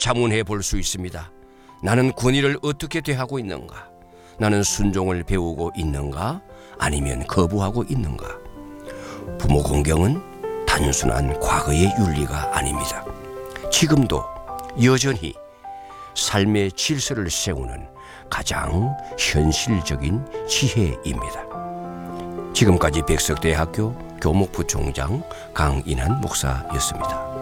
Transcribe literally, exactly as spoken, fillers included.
자문해 볼 수 있습니다. 나는 권위를 어떻게 대하고 있는가? 나는 순종을 배우고 있는가? 아니면 거부하고 있는가? 부모 공경은 단순한 과거의 윤리가 아닙니다. 지금도 여전히 삶의 질서를 세우는 가장 현실적인 지혜입니다. 지금까지 백석대학교 교목부총장 강인한 목사였습니다.